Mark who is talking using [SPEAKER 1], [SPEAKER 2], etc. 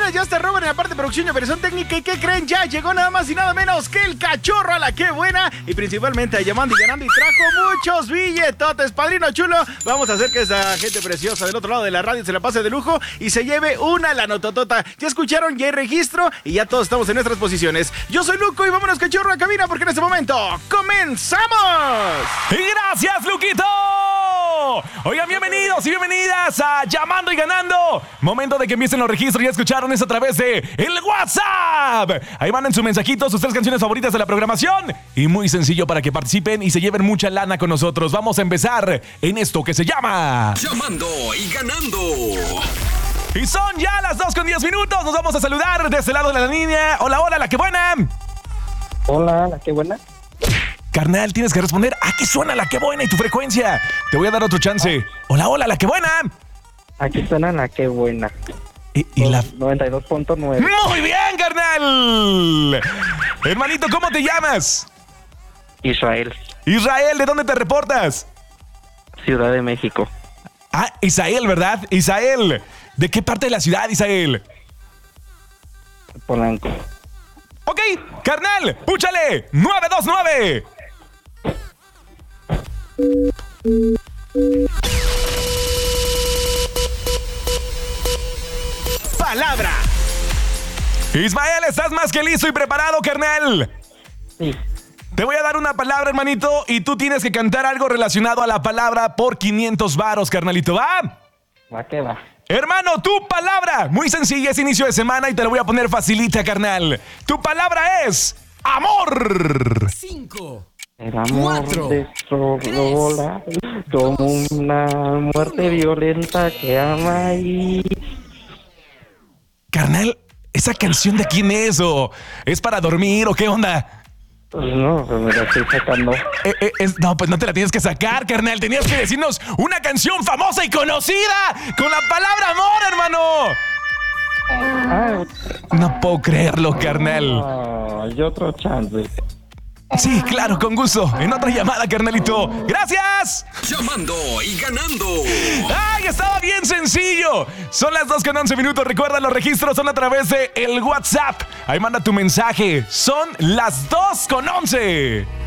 [SPEAKER 1] señores, ya está Robert en la parte de producción y operación técnica. ¿Y qué creen? Ya llegó nada más y nada menos que el cachorro a la que buena. Y principalmente a Llamando y Ganando, y trajo muchos billetotes. Padrino chulo, vamos a hacer que esa gente preciosa del otro lado de la radio se la pase de lujo y se lleve una la nototota. Ya escucharon, ya hay registro y ya todos estamos en nuestras posiciones. Yo soy Luco y vámonos, cachorro, a cabina porque en este momento ¡comenzamos!
[SPEAKER 2] ¡Y gracias, Luquito! Oigan, bienvenidos y bienvenidas a Llamando y Ganando. Momento de que empiecen los registros. Ya escucharon eso a través de el WhatsApp. Ahí manden sus mensajitos, sus 3 canciones favoritas de la programación. Y muy sencillo para que participen y se lleven mucha lana con nosotros. Vamos a empezar en esto que se llama
[SPEAKER 3] Llamando y Ganando.
[SPEAKER 2] Y son ya las 2:10. Nos vamos a saludar de este lado de la línea. Hola, hola, la que buena.
[SPEAKER 4] Hola, la que buena.
[SPEAKER 2] Carnal, tienes que responder a qué suena la que buena y tu frecuencia. Te voy a dar otro chance. Hola, hola, la que buena.
[SPEAKER 4] Aquí suena la que buena.
[SPEAKER 2] Y la
[SPEAKER 4] 92.9.
[SPEAKER 2] ¡Muy bien, carnal! Hermanito, ¿cómo te llamas?
[SPEAKER 4] Israel,
[SPEAKER 2] Israel, ¿de dónde te reportas?
[SPEAKER 4] Ciudad de México.
[SPEAKER 2] Ah, Isael, ¿verdad? Isael, ¿de qué parte de la ciudad, Isael?
[SPEAKER 4] Polanco.
[SPEAKER 2] Ok, carnal, púchale, 929.
[SPEAKER 1] Palabra.
[SPEAKER 2] Ismael, ¿estás más que listo y preparado, carnal?
[SPEAKER 4] Sí.
[SPEAKER 2] Te voy a dar una palabra, hermanito, y tú tienes que cantar algo relacionado a la palabra por 500 varos, carnalito, ¿va?
[SPEAKER 4] Va que va.
[SPEAKER 2] Hermano, tu palabra, muy sencilla, es inicio de semana y te la voy a poner facilita, carnal. Tu palabra es amor.
[SPEAKER 5] 5.
[SPEAKER 4] El amor destrola como una muerte violenta que ama y...
[SPEAKER 2] Carnal, ¿esa canción de quién es? ¿O es para dormir o qué onda?
[SPEAKER 4] Pues no, pues me la estoy sacando.
[SPEAKER 2] No, pues no te la tienes que sacar, carnal. Tenías que decirnos una canción famosa y conocida con la palabra amor, hermano. No puedo creerlo, carnal.
[SPEAKER 4] Hay otro chance.
[SPEAKER 2] Sí, claro, con gusto. En otra llamada, carnalito. ¡Gracias!
[SPEAKER 3] Llamando y Ganando.
[SPEAKER 2] ¡Ay, estaba bien sencillo! Son las 2:11. Recuerda, los registros son a través de el WhatsApp. Ahí manda tu mensaje. Son las 2:11.